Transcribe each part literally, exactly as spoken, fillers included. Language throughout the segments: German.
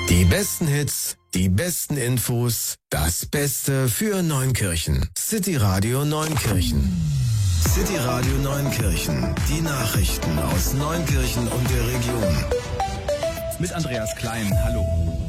Die besten Hits, die besten Infos, das Beste für Neunkirchen. City Radio Neunkirchen. City Radio Neunkirchen. Die Nachrichten aus Neunkirchen und der Region. Mit Andreas Klein, hallo.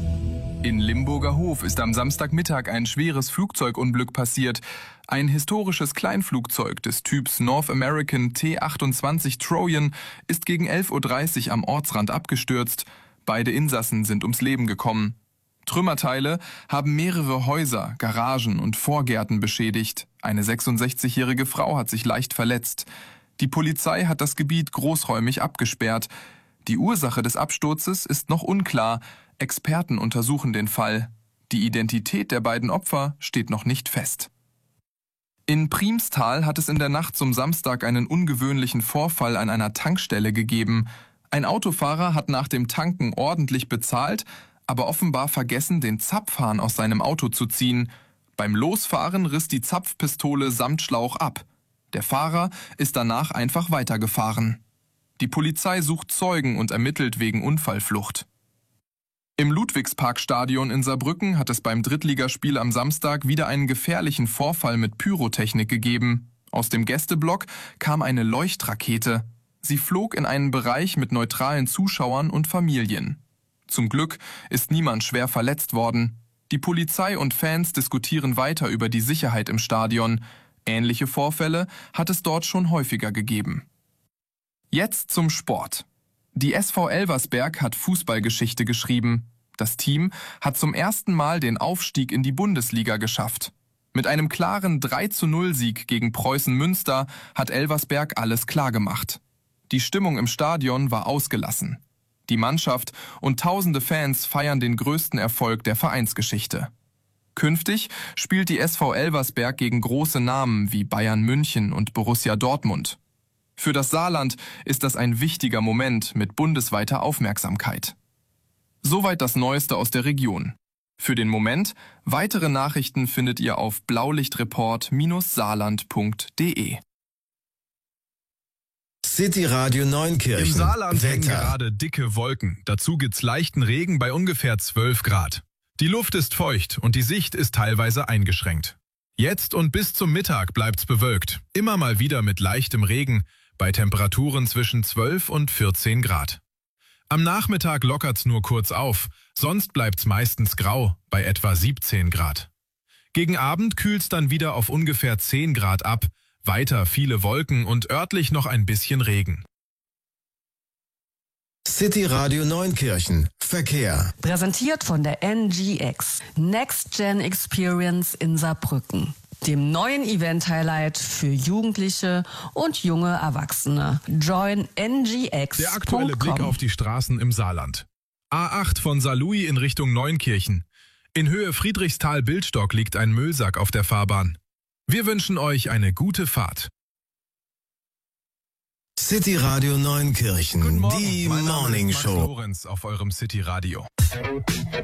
In Limburger Hof ist am Samstagmittag ein schweres Flugzeugunglück passiert. Ein historisches Kleinflugzeug des Typs North American T achtundzwanzig Trojan ist gegen elf Uhr dreißig am Ortsrand abgestürzt. Beide Insassen sind ums Leben gekommen. Trümmerteile haben mehrere Häuser, Garagen und Vorgärten beschädigt. Eine sechsundsechzigjährige Frau hat sich leicht verletzt. Die Polizei hat das Gebiet großräumig abgesperrt. Die Ursache des Absturzes ist noch unklar. Experten untersuchen den Fall. Die Identität der beiden Opfer steht noch nicht fest. In Priemstal hat es in der Nacht zum Samstag einen ungewöhnlichen Vorfall an einer Tankstelle gegeben. Ein Autofahrer hat nach dem Tanken ordentlich bezahlt, aber offenbar vergessen, den Zapfhahn aus seinem Auto zu ziehen. Beim Losfahren riss die Zapfpistole samt Schlauch ab. Der Fahrer ist danach einfach weitergefahren. Die Polizei sucht Zeugen und ermittelt wegen Unfallflucht. Im Ludwigsparkstadion in Saarbrücken hat es beim Drittligaspiel am Samstag wieder einen gefährlichen Vorfall mit Pyrotechnik gegeben. Aus dem Gästeblock kam eine Leuchtrakete. Sie flog in einen Bereich mit neutralen Zuschauern und Familien. Zum Glück ist niemand schwer verletzt worden. Die Polizei und Fans diskutieren weiter über die Sicherheit im Stadion. Ähnliche Vorfälle hat es dort schon häufiger gegeben. Jetzt zum Sport. Die S V Elversberg hat Fußballgeschichte geschrieben. Das Team hat zum ersten Mal den Aufstieg in die Bundesliga geschafft. Mit einem klaren drei zu null Sieg gegen Preußen Münster hat Elversberg alles klargemacht. Die Stimmung im Stadion war ausgelassen. Die Mannschaft und tausende Fans feiern den größten Erfolg der Vereinsgeschichte. Künftig spielt die S V Elversberg gegen große Namen wie Bayern München und Borussia Dortmund. Für das Saarland ist das ein wichtiger Moment mit bundesweiter Aufmerksamkeit. Soweit das Neueste aus der Region. Für den Moment, weitere Nachrichten findet ihr auf blaulichtreport saarland punkt de. City Radio Neunkirchen. Im Saarland Wetter. hängen gerade dicke Wolken. Dazu gibt's leichten Regen bei ungefähr zwölf Grad. Die Luft ist feucht und die Sicht ist teilweise eingeschränkt. Jetzt und bis zum Mittag bleibt's bewölkt. Immer mal wieder mit leichtem Regen, bei Temperaturen zwischen zwölf und vierzehn Grad. Am Nachmittag lockert's nur kurz auf, sonst bleibt's meistens grau, bei etwa siebzehn Grad. Gegen Abend kühlt's dann wieder auf ungefähr zehn Grad ab, weiter viele Wolken und örtlich noch ein bisschen Regen. City Radio Neunkirchen. Verkehr. Präsentiert von der N G X. Next Gen Experience in Saarbrücken. Dem neuen Event-Highlight für Jugendliche und junge Erwachsene. Join N G X Punkt com. Der aktuelle Blick auf die Straßen im Saarland. A acht von Saarlouis in Richtung Neunkirchen. In Höhe Friedrichsthal-Bildstock liegt ein Müllsack auf der Fahrbahn. Wir wünschen euch eine gute Fahrt. City Radio Neunkirchen. Guten Morgen, Die mein Name Morning ist Max Show. Lorenz auf eurem City Radio.